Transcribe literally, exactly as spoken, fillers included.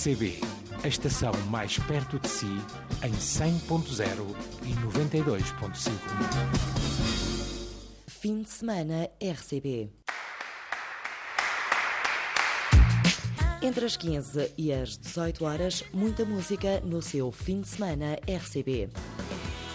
C B, a estação mais perto de si, em cem ponto zero e noventa e dois ponto cinco. Fim de semana R C B. Entre as quinze e as dezoito horas, muita música no seu fim de semana R C B.